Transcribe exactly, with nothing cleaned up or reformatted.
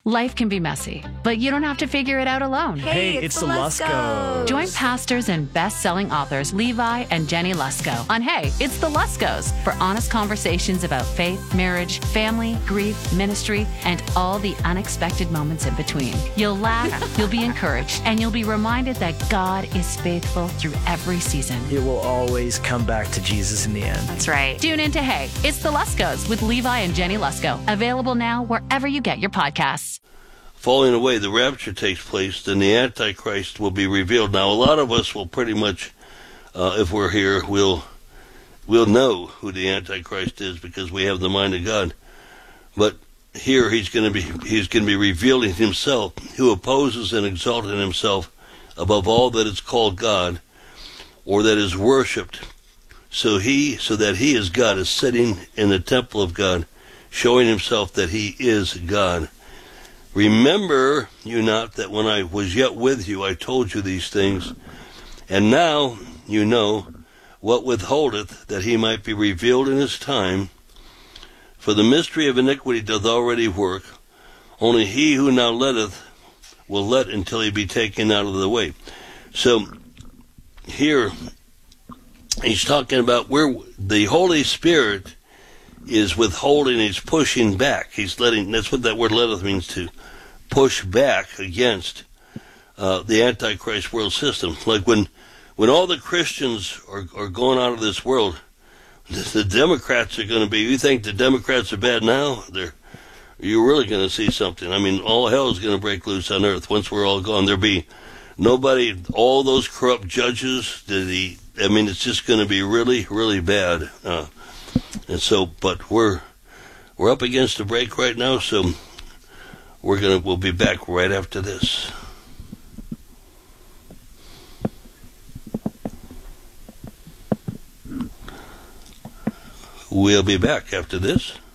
Life can be messy, but you don't have to figure it out alone. Hey, Hey, it's, it's the the Luskos. Join pastors and best-selling authors Levi and Jenny Lusko on Hey, It's the Luskos for honest conversations about faith, marriage, family, grief, ministry, and all the unexpected moments in between. You'll laugh, you'll be encouraged, and you'll be reminded that God is faithful through every season. It will always come back to Jesus in the end. That's right. Tune in to Hey, It's the Luskos with Levi and Jenny Lusko. Available now wherever you get your podcasts. Falling away, the rapture takes place, then the Antichrist will be revealed. Now, a lot of us will pretty much, uh, if we're here, we'll, we'll know who the Antichrist is because we have the mind of God. But here he's going to be he's going to be revealing himself, who opposes and exalted himself above all that is called God or that is worshipped. So he, so that he is God, is sitting in the temple of God, showing himself that he is God. Remember you not that when I was yet with you, I told you these things, and now you know what withholdeth, that he might be revealed in his time. For the mystery of iniquity doth already work. Only he who now letteth will let until he be taken out of the way. So here he's talking about where the Holy Spirit is withholding, he's pushing back. He's letting, that's what that word letteth means, to push back against uh, the Antichrist world system. Like when when all the Christians are, are going out of this world, the Democrats are going to be, you think the Democrats are bad now? They're, you're really going to see something. I mean, all hell is going to break loose on earth once we're all gone. There'll be nobody, all those corrupt judges, the, the I mean, it's just going to be really, really bad. Uh, and so, but we're we're up against a break right now, so we're gonna we'll be back right after this. We'll be back after this.